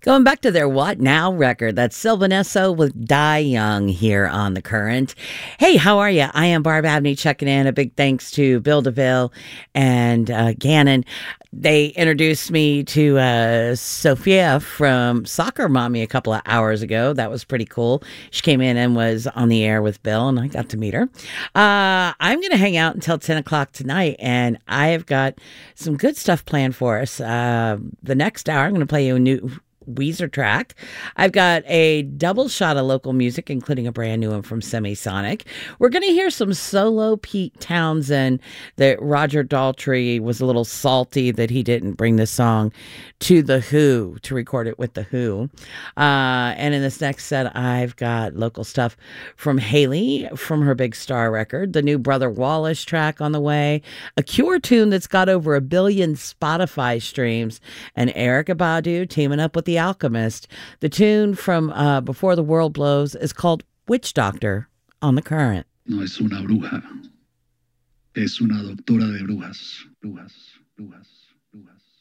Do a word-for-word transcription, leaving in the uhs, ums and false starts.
Going back to their What Now record, that's Sylvanesso with Die Young here on The Current. Hey, how are you? I am Barb Abney checking in. A big thanks to Bill DeVille and uh, Gannon. They introduced me to uh, Sophia from Soccer Mommy a couple of hours ago. That was pretty cool. She came in and was on the air with Bill, and I got to meet her. Uh, I'm going to hang out until ten o'clock tonight, and I have got some good stuff planned for us. Uh, the next hour, I'm going to play you a new Weezer track. I've got a double shot of local music, including a brand new one from Semisonic. We're going to hear some solo Pete Townsend. That Roger Daltrey was a little salty that he didn't bring the song to The Who to record it with The Who. Uh, and in this next set, I've got local stuff from Haley from her Big Star record, the new Brother Wallace track on the way, a Cure tune that's got over a billion Spotify streams, and Erykah Badu teaming up with The Alchemist. The tune from uh, Before the World Blows is called Witch Doctor on The Current. No es una bruja, es una doctora de brujas, brujas, brujas, brujas.